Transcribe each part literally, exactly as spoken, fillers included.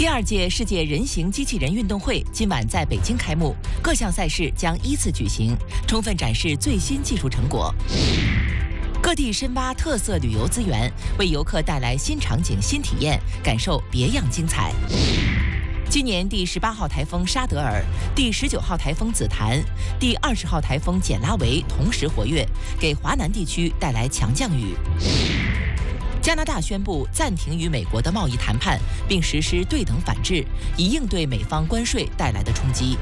第二届世界人形机器人运动会今晚在北京开幕，各项赛事将依次举行，充分展示最新技术成果。各地深挖特色旅游资源，为游客带来新场景、新体验，感受别样精彩。今年第十八号台风沙德尔、第十九号台风紫檀、第二十号台风简拉维同时活跃，给华南地区带来强降雨。加拿大宣布暂停与美国的贸易谈判，并实施对等反制，以应对美方关税带来的冲击。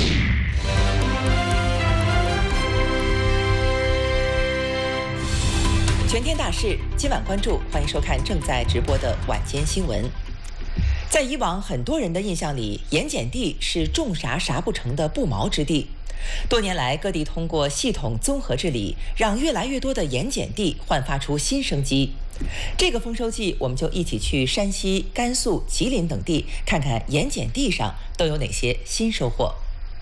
全天大事，今晚关注，欢迎收看正在直播的晚间新闻。在以往很多人的印象里，盐碱地是种啥啥不成的不毛之地。多年来，各地通过系统综合治理，让越来越多的盐碱地焕发出新生机。这个丰收季，我们就一起去山西、甘肃、吉林等地，看看盐碱地上都有哪些新收获。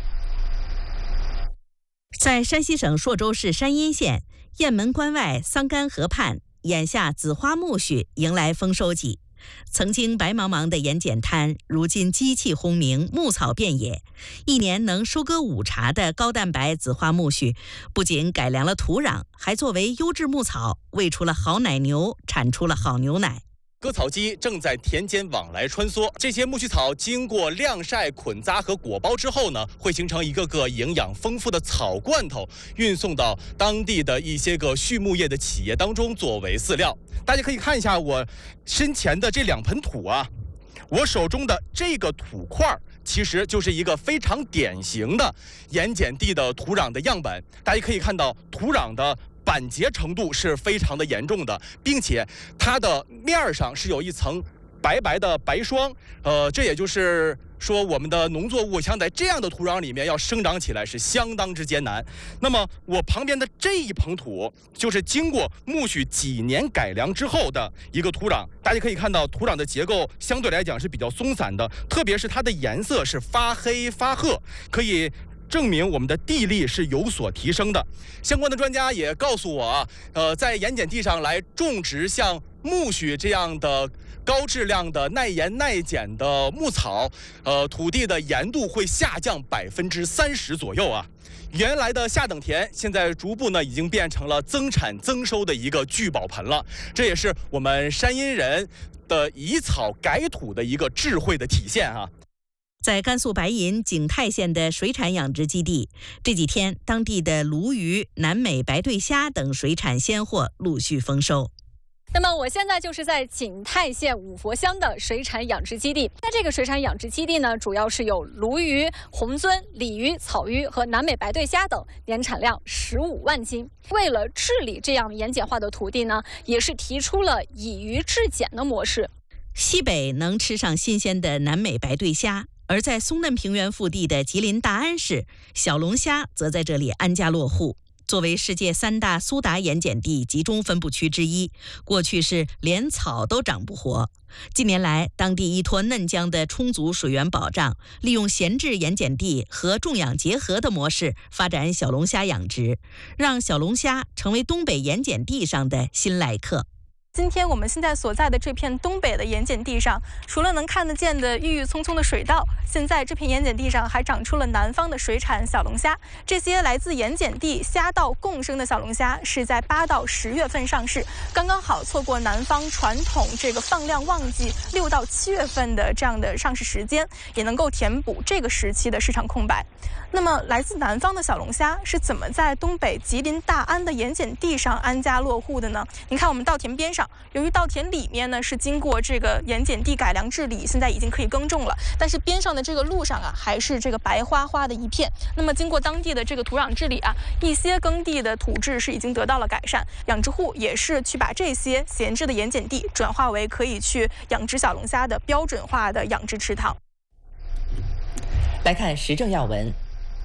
在山西省朔州市山阴县雁门关外桑干河畔，眼下紫花苜蓿迎来丰收季。曾经白茫茫的盐碱滩，如今机器轰鸣，牧草遍野。一年能收割五茬的高蛋白紫花苜蓿，不仅改良了土壤，还作为优质牧草，喂出了好奶牛，产出了好牛奶。 割草机正在田间往来穿梭，这些苜蓿草经过晾晒、捆扎和裹包之后呢，会形成一个个营养丰富的草罐头，运送到当地的一些个畜牧业的企业当中作为饲料。大家可以看一下我身前的这两盆土啊，我手中的这个土块其实就是一个非常典型的盐碱地的土壤的样本。大家可以看到土壤的板结程度是非常的严重的，并且它的面上是有一层白白的白霜，呃，这也就是说我们的农作物想在这样的土壤里面要生长起来是相当之艰难。那么我旁边的这一捧土就是经过苜蓿几年改良之后的一个土壤，大家可以看到土壤的结构相对来讲是比较松散的，特别是它的颜色是发黑发褐，可以证明我们的地力是有所提升的。相关的专家也告诉我啊，呃，在盐碱地上来种植像苜蓿这样的高质量的耐盐耐碱的牧草，呃，土地的盐度会下降百分之三十左右啊。原来的下等田，现在逐步呢已经变成了增产增收的一个聚宝盆了。这也是我们山阴人的以草改土的一个智慧的体现啊。 在甘肃白银景泰县的水产养殖基地，这几天当地的鲈鱼、南美白对虾等水产鲜货陆续丰收。 那么我现在就是在景泰县五佛乡的水产养殖基地。在这个水产养殖基地呢，主要是有鲈鱼、红鳟、鲤鱼、草鱼和南美白对虾等，年产量十五万斤。为了治理这样盐碱化的土地呢，也是提出了以鱼治碱的模式。 西北能吃上新鲜的南美白对虾，而在松嫩平原腹地的吉林大安市，小龙虾则在这里安家落户。作为世界三大苏达盐碱地集中分布区之一，过去是连草都长不活。近年来，当地依托嫩江的充足水源保障，利用闲置盐碱地和种养结合的模式发展小龙虾养殖，让小龙虾成为东北盐碱地上的新来客。 今天我们现在所在的这片东北的盐碱地上，除了能看得见的郁郁葱葱的水稻，现在这片盐碱地上还长出了南方的水产小龙虾。这些来自盐碱地虾稻共生的小龙虾是在八到十月份上市，刚刚好错过南方传统这个放量旺季六到七月份的这样的上市时间，也能够填补这个时期的市场空白。那么来自南方的小龙虾是怎么在东北吉林大安的盐碱地上安家落户的呢？您看我们稻田边上，由于稻田里面呢是经过这个盐碱地改良治理，现在已经可以耕种了，但是边上的这个路上啊还是这个白花花的一片。那么经过当地的这个土壤治理啊，一些耕地的土质是已经得到了改善，养殖户也是去把这些闲置的盐碱地转化为可以去养殖小龙虾的标准化的养殖池塘。 来看时政要闻。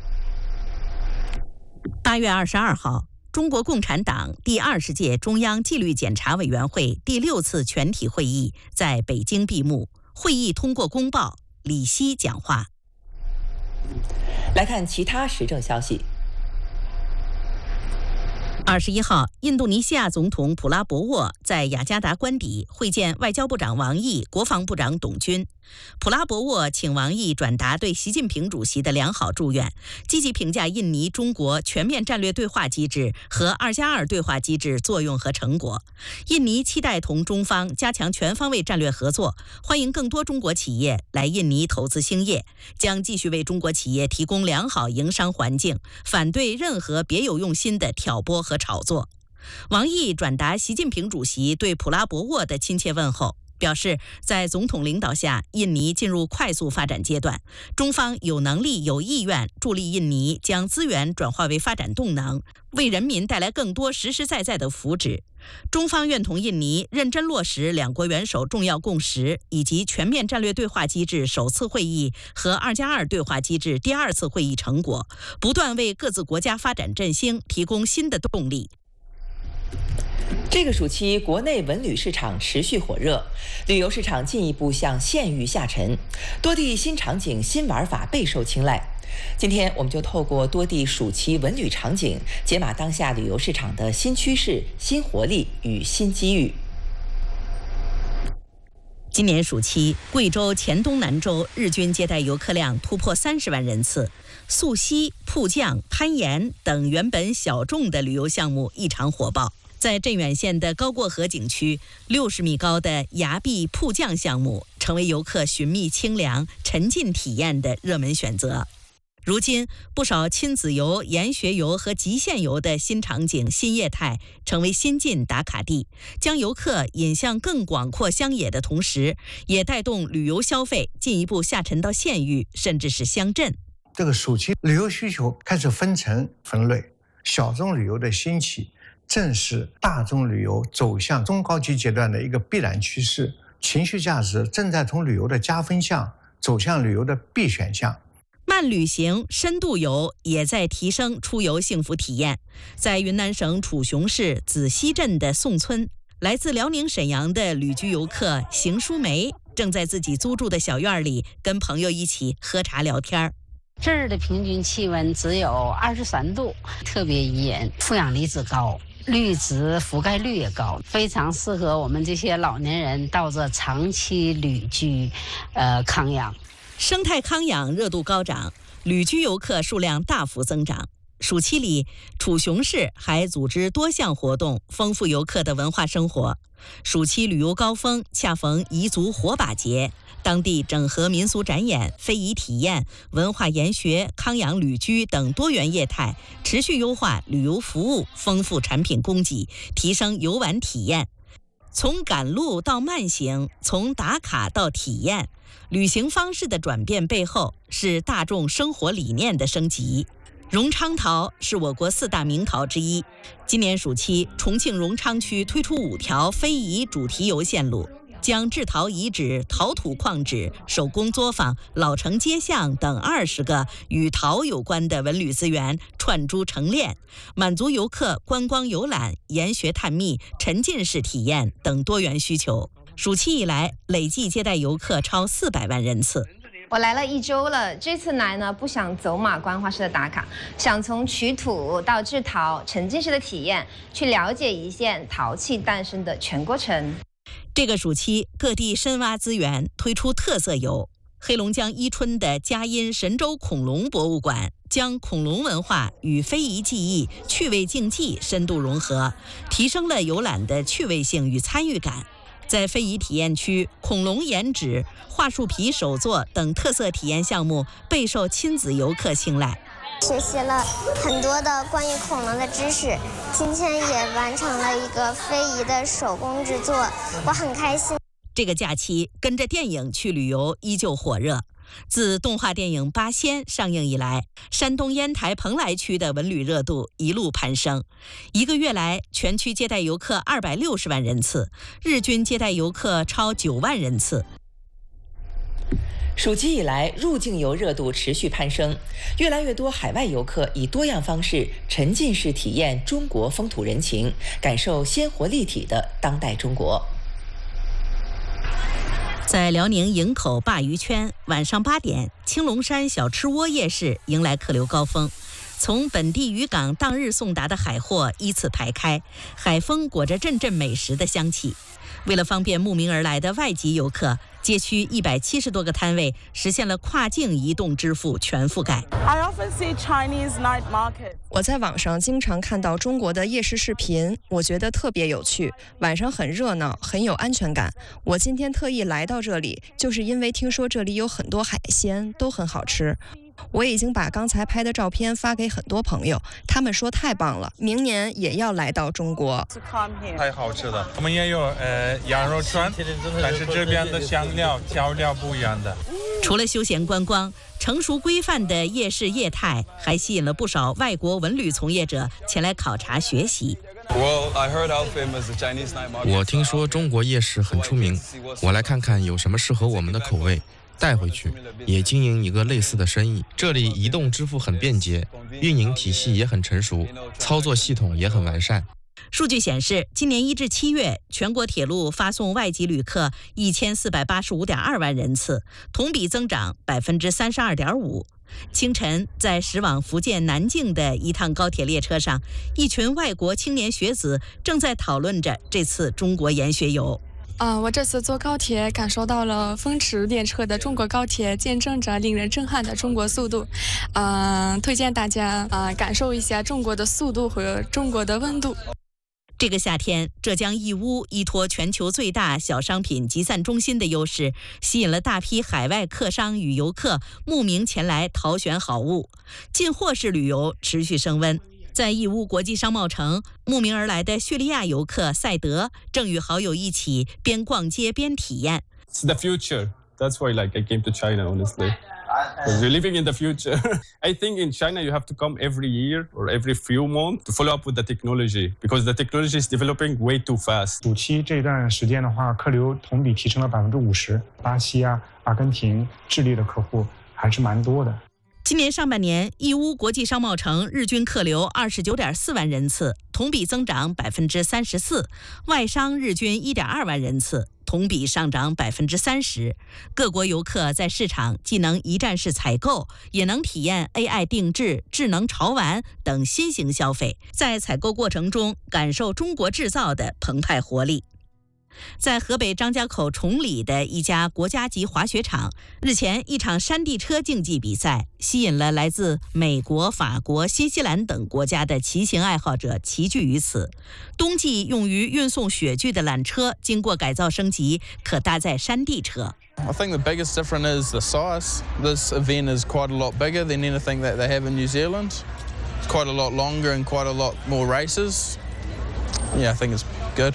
八月二十二号，中国共产党第二十届中央纪律检查委员会第六次全体会议在北京闭幕。会议通过公报，李希讲话。 来看其他时政消息。 二十一号， 印度尼西亚总统普拉博沃在雅加达官邸会见外交部长王毅、国防部长董军。普拉博沃请王毅转达对习近平主席的良好祝愿，积极评价印尼中国全面战略对话机制和二加二对话机制作用和成果。印尼期待同中方加强全方位战略合作，欢迎更多中国企业来印尼投资兴业，将继续为中国企业提供良好营商环境，反对任何别有用心的挑拨和炒作。王毅转达习近平主席对普拉博沃的亲切问候，表示在总统领导下，印尼进入快速发展阶段，中方有能力有意愿助力印尼将资源转化为发展动能，为人民带来更多实实在在的福祉。中方愿同印尼认真落实两国元首重要共识以及全面战略对话机制首次会议和二加二对话机制第二次会议成果，不断为各自国家发展振兴提供新的动力。 这个暑期，国内文旅市场持续火热，旅游市场进一步向县域下沉，多地新场景、新玩法备受青睐。今天，我们就透过多地暑期文旅场景，解码当下旅游市场的新趋势、新活力与新机遇。 今年暑期，贵州黔东南州日均接待游客量突破三十万人次，溯溪、瀑降、攀岩等原本小众的旅游项目异常火爆。在镇远县的高过河景区，六十米高的崖壁瀑降项目成为游客寻觅清凉、沉浸体验的热门选择。如今，不少亲子游、研学游和极限游的新场景、新业态成为新晋打卡地，将游客引向更广阔乡野的同时，也带动旅游消费进一步下沉到县域，甚至是乡镇。 这个暑期旅游需求开始分层分类，小众旅游的兴起正是大众旅游走向中高级阶段的一个必然趋势。情绪价值正在从旅游的加分项走向旅游的必选项。 慢旅行、深度游也在提升出游幸福体验。在云南省楚雄市子溪镇的宋村，来自辽宁沈阳的旅居游客邢淑梅正在自己租住的小院里跟朋友一起喝茶聊天。 这儿的平均气温只有二十三度，特别宜人，负氧离子高，绿植覆盖率也高，非常适合我们这些老年人到这长期旅居，呃，康养。 生态康养热度高涨，旅居游客数量大幅增长。暑期里，楚雄市还组织多项活动，丰富游客的文化生活。暑期旅游高峰恰逢彝族火把节，当地整合民俗展演、非遗体验、文化研学、康养旅居等多元业态，持续优化旅游服务，丰富产品供给，提升游玩体验。从赶路到慢行，从打卡到体验，旅行方式的转变背后是大众生活理念的升级。荣昌陶是我国四大名陶之一。今年暑期，重庆荣昌区推出五条非遗主题游线路，将制陶遗址、陶土矿址、手工作坊、老城街巷等二十个与陶有关的文旅资源串珠成链，满足游客观光游览、研学探秘、沉浸式体验等多元需求。暑期以来，累计接待游客超四百万人次。 我来了一周了，这次来呢，不想走马观花式的打卡，想从取土到制陶，沉浸式的体验，去了解一线陶器诞生的全过程。 这个暑期，各地深挖资源，推出特色游。黑龙江伊春的佳音神州恐龙博物馆将恐龙文化与非遗技艺、趣味竞技深度融合，提升了游览的趣味性与参与感。在非遗体验区，恐龙研纸、桦树皮手作等特色体验项目备受亲子游客青睐。 学习了很多的关于恐龙的知识，今天也完成了一个非遗的手工制作，我很开心。 这个假期跟着电影去旅游依旧火热。自动画电影《八仙》上映以来，山东烟台蓬莱区的文旅热度一路攀升。一个月来，全区接待游客二百六十万人次，日均接待游客超九万人次。 暑期以来，入境游热度持续攀升，越来越多海外游客以多样方式沉浸式体验中国风土人情，感受鲜活立体的当代中国。 在辽宁营口鲅鱼圈，晚上八点，青龙山小吃窝夜市迎来客流高峰。 从本地渔港当日送达的海货依次排开，海风裹着阵阵美食的香气。为了方便慕名而来的外籍游客，街区一百七十多个摊位实现了跨境移动支付全覆盖。 我在网上经常看到中国的夜市视频，我觉得特别有趣，晚上很热闹，很有安全感。我今天特意来到这里，就是因为听说这里有很多海鲜，都很好吃。我已经把刚才拍的照片发给很多朋友，他们说太棒了，明年也要来到中国。 太好吃了，我们也有呃羊肉串，但是这边的香料调料不一样的。 除了休闲观光，成熟规范的夜市业态还吸引了不少外国文旅从业者前来考察学习。 我听说中国夜市很出名，我来看看有什么适合我们的口味。带回去，也经营一个类似的生意。这里移动支付很便捷，运营体系也很成熟，操作系统也很完善。 数据显示，今年一至七月，全国铁路发送外籍旅客一千四百八十五点二万人次，同比增长百分之三十二点五。清晨，在驶往福建南靖的一趟高铁列车上，一群外国青年学子正在讨论着这次中国研学游。 啊、呃，我这次坐高铁感受到了风驰电掣的中国高铁，见证着令人震撼的中国速度。嗯、呃，推荐大家啊、呃、感受一下中国的速度和中国的温度。 这个夏天，浙江义乌依托全球最大小商品集散中心的优势，吸引了大批海外客商与游客慕名前来淘选好物，进货式旅游持续升温。在义乌国际商贸城，慕名而来的叙利亚游客赛德正与好友一起边逛街边体验。 It's the future. That's why, like, I came to China, honestly. Because we're living in the future. I think in China you have to come every year or every few months to follow up with the technology, because the technology is developing way too fast. 暑期这段时间的话，客流同比提升了百分之五十。巴西啊、阿根廷、智利的客户还是蛮多的。 今年上半年，义乌国际商贸城日均客流二十九点四万人次，同比增长百分之三十四；外商日均一点二万人次，同比上涨百分之三十。各国游客在市场既能一站式采购，也能体验 A I 定制、智能潮玩等新型消费，在采购过程中感受中国制造的澎湃活力。在河北张家口崇礼的一家国家级滑雪场，日前一场山地车竞技比赛吸引了来自美国、法国、新西兰等国家的骑行爱好者齐聚于此。冬季用于运送雪具的缆车经过改造升级，可搭载山地车。 I think the biggest difference is the size. This event is quite a lot bigger than anything that they have in New Zealand. It's quite a lot longer and quite a lot more races. Yeah, I think it's good.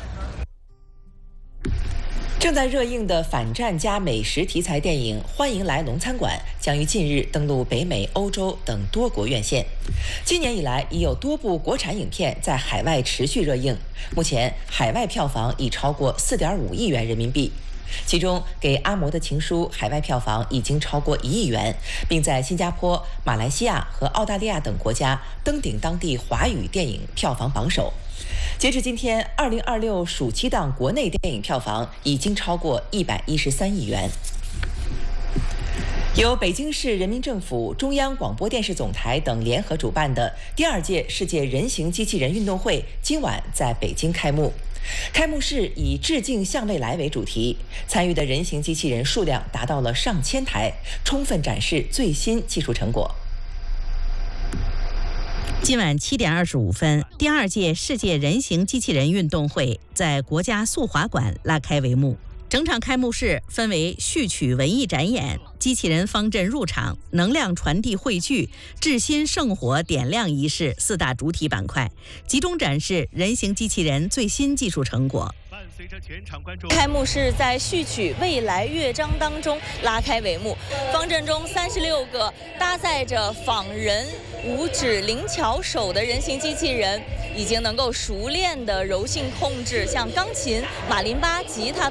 正在热映的反战加美食题材电影《欢迎来农餐馆》将于近日登陆北美、欧洲等多国院线。今年以来，已有多部国产影片在海外持续热映，目前海外票房已超过四点五亿元人民币。其中，《给阿嬷的情书》海外票房已经超过一亿元，并在新加坡、马来西亚和澳大利亚等国家登顶当地华语电影票房榜首。截至今天，二零二六暑期档国内电影票房已经超过一百一十三亿元。由北京市人民政府、中央广播电视总台等联合主办的第二届世界人形机器人运动会今晚在北京开幕。开幕式以“致敬向未来”为主题，参与的人形机器人数量达到了上千台，充分展示最新技术成果。 今晚七点二十五分，第二届世界人形机器人运动会在国家速滑馆拉开帷幕。整场开幕式分为序曲文艺展演、机器人方阵入场、能量传递汇聚、至心圣火点亮仪式四大主体板块，集中展示人形机器人最新技术成果。 随着全场观众，开幕式在序曲未来乐章当中拉开帷幕。方阵中三十六个搭载着仿人五指灵巧手的人形机器人，已经能够熟练的柔性控制像钢琴、马林巴、吉他等多种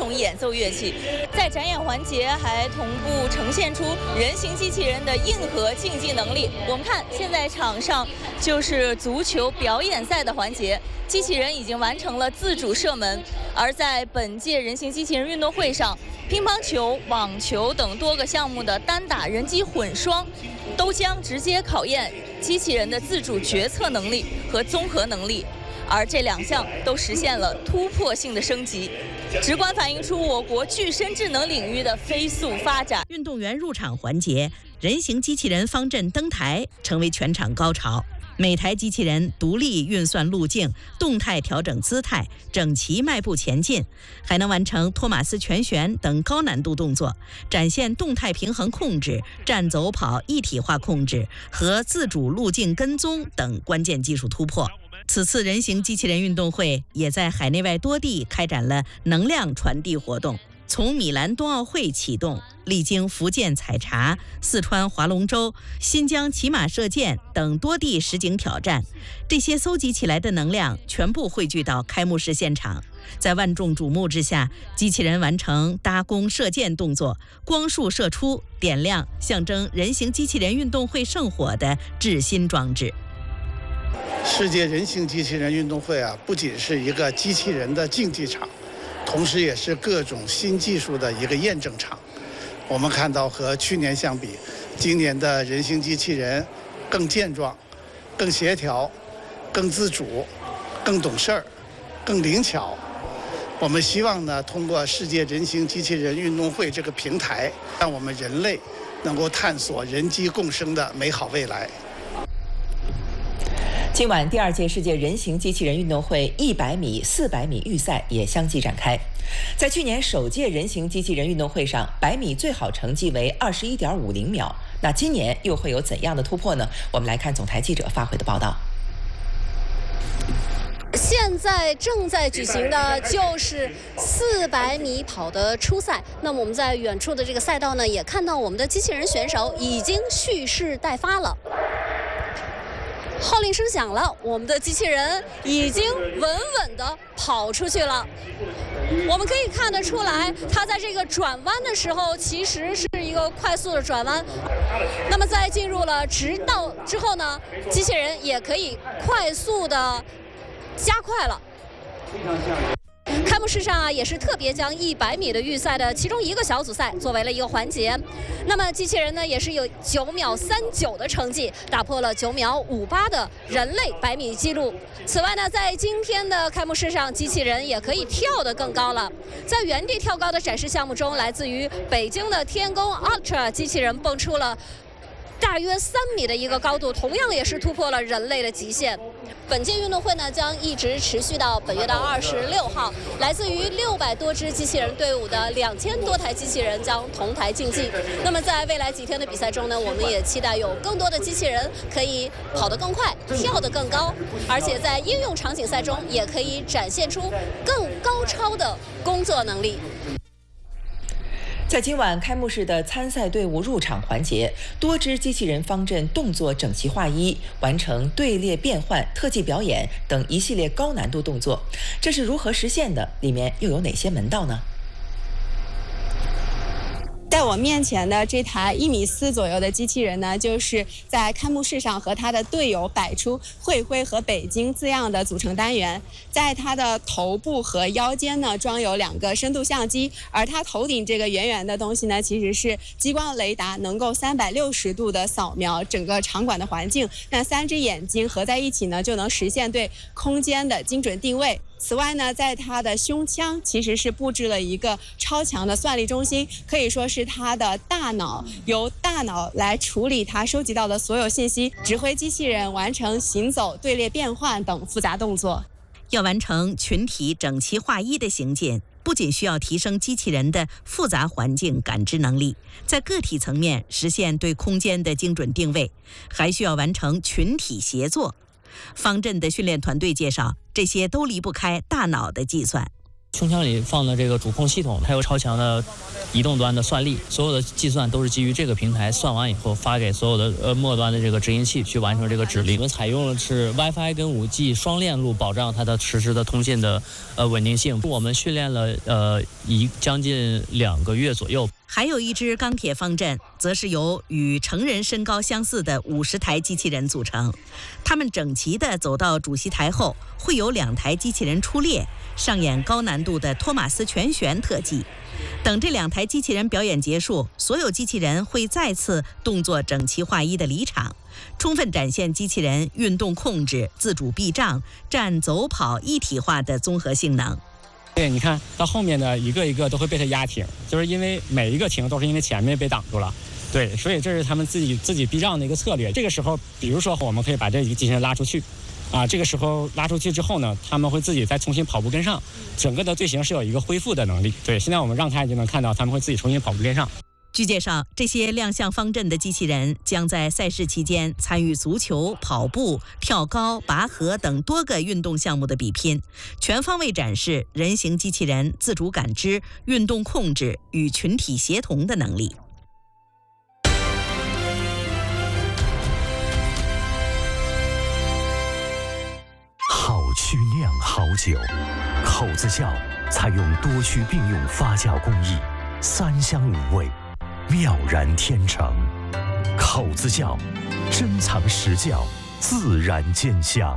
种演奏乐器。在展演环节还同步呈现出人形机器人的硬核竞技能力。我们看，现在场上就是足球表演赛的环节，机器人已经完成了自主射门。而在本届人形机器人运动会上，乒乓球、网球等多个项目的单打人机混双，都将直接考验机器人的自主决策能力和综合能力，而这两项都实现了突破性的升级，直观反映出我国具身智能领域的飞速发展。 运动员入场环节，人形机器人方阵登台成为全场高潮。每台机器人独立运算路径，动态调整姿态，整齐迈步前进，还能完成托马斯全旋等高难度动作，展现动态平衡控制、站走跑一体化控制和自主路径跟踪等关键技术突破。此次人形机器人运动会也在海内外多地开展了能量传递活动。从米兰冬奥会启动，历经福建采茶、四川划龙舟、新疆骑马射箭等多地实景挑战，这些搜集起来的能量全部汇聚到开幕式现场。在万众瞩目之下，机器人完成搭弓射箭动作，光束射出，点亮象征人形机器人运动会圣火的制芯装置。 世界人形机器人运动会啊，不仅是一个机器人的竞技场，同时也是各种新技术的一个验证场。我们看到和去年相比，今年的人形机器人更健壮、更协调、更自主、更懂事儿、更灵巧。我们希望呢，通过世界人形机器人运动会这个平台，让我们人类能够探索人机共生的美好未来。 今晚第二届世界人形机器人运动会一百米、四百米预赛也相继展开。在去年首届人形机器人运动会上，百米最好成绩为二十一点五零秒。那今年又会有怎样的突破呢？我们来看总台记者发回的报道。 现在正在举行的就是四百米跑的初赛。那么我们在远处的这个赛道呢，也看到我们的机器人选手已经蓄势待发了。号令声响了，我们的机器人已经稳稳地跑出去了。我们可以看得出来，它在这个转弯的时候，其实是一个快速的转弯。那么在进入了直道之后呢，机器人也可以快速的加快了。开幕式上啊，也是特别将一百米的预赛的其中一个小组赛作为了一个环节。那么机器人呢，也是有九秒三九的成绩，打破了九秒五八的人类百米纪录。此外呢，在今天的开幕式上，机器人也可以跳得更高了。在原地跳高的展示项目中，来自于北京的天宫 Ultra 机器人蹦出了大约三米的一个高度，同样也是突破了人类的极限。本届运动会呢，将一直持续到本月的二十六号。来自于六百多支机器人队伍的两千多台机器人将同台竞技。那么在未来几天的比赛中呢，我们也期待有更多的机器人可以跑得更快，跳得更高，而且在应用场景赛中也可以展现出更高超的工作能力。 在今晚开幕式的参赛队伍入场环节，多支机器人方阵动作整齐划一，完成队列变换、特技表演等一系列高难度动作。这是如何实现的？里面又有哪些门道呢？ 在我面前的这台一米四左右的机器人呢，就是在开幕式上和他的队友摆出会徽和北京字样的组成单元。在它的头部和腰间呢，装有两个深度相机，而它头顶这个圆圆的东西呢，其实是激光雷达，能够三百六十度的扫描整个场馆的环境。那三只眼睛合在一起呢，就能实现对空间的精准定位。此外呢，在它的胸腔其实是布置了一个超强的算力中心，可以说是它的大脑，由大脑来处理它收集到的所有信息，指挥机器人完成行走、队列变换等复杂动作。 要完成群体整齐划一的行进，不仅需要提升机器人的复杂环境感知能力，在个体层面实现对空间的精准定位，还需要完成群体协作。方阵的训练团队介绍，这些都离不开大脑的计算。 胸腔里放的这个主控系统，它有超强的移动端的算力，所有的计算都是基于这个平台算完以后发给所有的呃末端的这个执行器去完成这个指令。我们采用的是 WiFi 跟 五 G 双链路，保障它的实时的通信的呃稳定性。我们训练了呃一将近两个月左右。 还有一支钢铁方阵，则是由与成人身高相似的五十台机器人组成。他们整齐地走到主席台后，会有两台机器人出列，上演高难度的托马斯全旋特技。等这两台机器人表演结束，所有机器人会再次动作整齐划一地离场，充分展现机器人运动控制、自主避障、站走跑一体化的综合性能。 对，你看到后面的一个一个都会被它压停，就是因为每一个停都是因为前面被挡住了。对，所以这是他们自己自己避障的一个策略。这个时候，比如说我们可以把这几个机器人拉出去，啊，这个时候拉出去之后呢，他们会自己再重新跑步跟上，整个的队形是有一个恢复的能力。对，现在我们让开就能看到他们会自己重新跑步跟上。 据介绍，这些亮相方阵的机器人将在赛事期间参与足球、跑步、跳高、拔河等多个运动项目的比拼，全方位展示人形机器人自主感知、运动控制与群体协同的能力。 好曲酿好酒，口子窖采用多区并用发酵工艺，三香五味，妙然天成。口子窖，珍藏实窖，自然见香。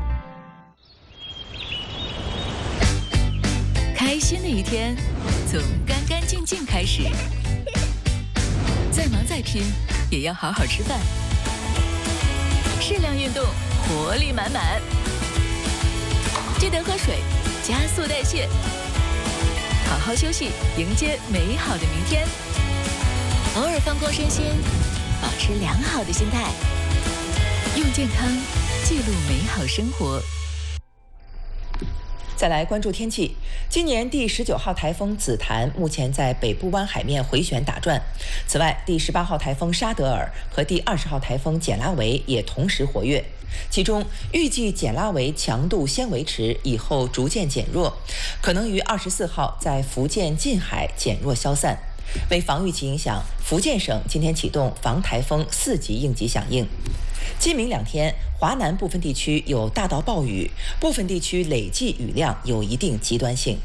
开心的一天，从干干净净开始。再忙再拼，也要好好吃饭。适量运动，活力满满。记得喝水，加速代谢。好好休息，迎接美好的明天。偶尔放空身心，保持良好的心态，用健康记录美好生活。 再来关注天气，今年第十九号台风紫檀目前在北部湾海面回旋打转。此外，第十八号台风沙德尔和第二十号台风简拉维也同时活跃。其中，预计简拉维强度先维持，以后逐渐减弱，可能于二十四号在福建近海减弱消散。为防御其影响，福建省今天启动防台风四级应急响应。今明两天，华南部分地区有大到暴雨，部分地区累计雨量有一定极端性。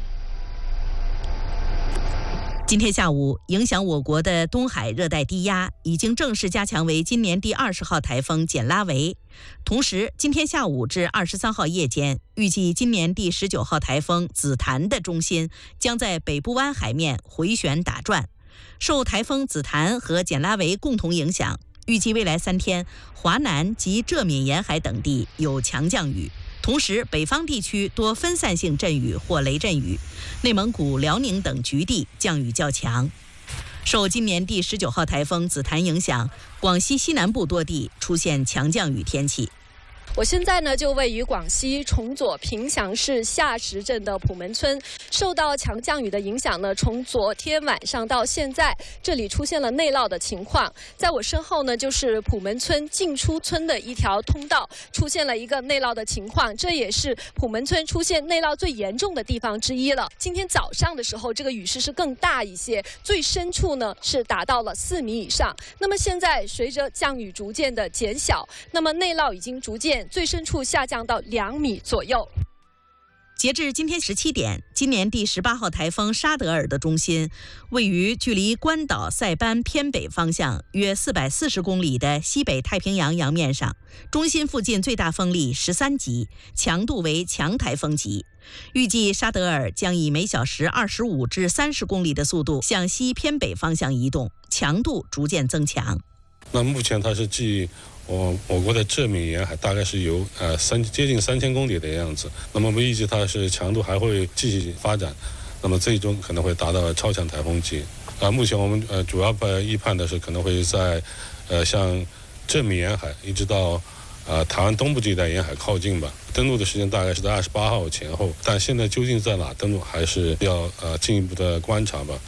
今天下午，影响我国的东海热带低压已经正式加强为今年第二十号台风简拉维。同时，今天下午至二十三号夜间，预计今年第十九号台风紫檀的中心将在北部湾海面回旋打转。受台风紫檀和简拉维共同影响，预计未来三天，华南及浙闽沿海等地有强降雨。同时，北方地区多分散性阵雨或雷阵雨，内蒙古、辽宁等局地降雨较强。受今年第十九号台风紫檀影响，广西西南部多地出现强降雨天气。 我现在呢就位于广西崇左平祥市下石镇的普门村，受到强降雨的影响呢，从昨天晚上到现在，这里出现了内涝的情况。在我身后呢，就是普门村进出村的一条通道，出现了一个内涝的情况，这也是普门村出现内涝最严重的地方之一了。今天早上的时候，这个雨势是更大一些，最深处呢是达到了四米以上。那么现在随着降雨逐渐的减小，那么内涝已经逐渐最深处下降到两米左右。 截至今天十七点，今年第十八号台风沙德尔的中心位于距离关岛塞班偏北方向约四百四十公里的西北太平洋洋面上，中心附近最大风力十三级，强度为强台风级。预计沙德尔将以每小时二十五至三十公里的速度向西偏北方向移动，强度逐渐增强。 那目前它是距我我国的浙闽沿海大概是有呃三接近三千公里的样子，那么我们预计它是强度还会继续发展，那么最终可能会达到超强台风级。啊、呃，目前我们呃主要呃预判的是可能会在呃像浙闽沿海一直到呃台湾东部这一带沿海靠近吧。登陆的时间大概是在二十八号前后，但现在究竟在哪登陆，还是要呃进一步的观察吧。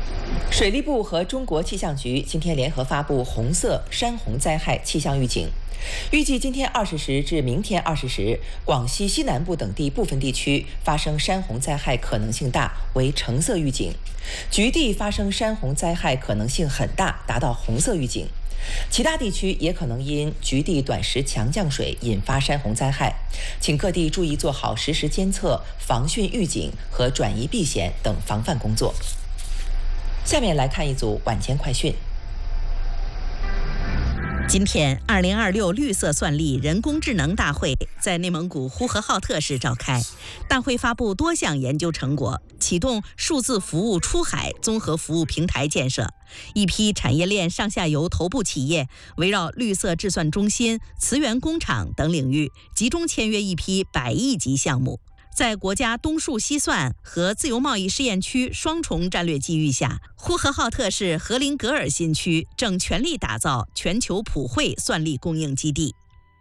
水利部和中国气象局今天联合发布红色山洪灾害气象预警。 预计今天二十时至明天二十时，广西西南部等地部分地区发生山洪灾害可能性大，为橙色预警；局地发生山洪灾害可能性很大，达到红色预警。其他地区也可能因局地短时强降水引发山洪灾害，请各地注意做好实时监测、防汛预警和转移避险等防范工作。下面来看一组晚间快讯。 今天，二零二六绿色算力人工智能大会在内蒙古呼和浩特市召开。大会发布多项研究成果，启动数字服务出海综合服务平台建设。一批产业链上下游头部企业围绕绿色制算中心、磁源工厂等领域，集中签约一批百亿级项目。在国家东数西算和自由贸易试验区双重战略机遇下，呼和浩特市和林格尔新区正全力打造全球普惠算力供应基地。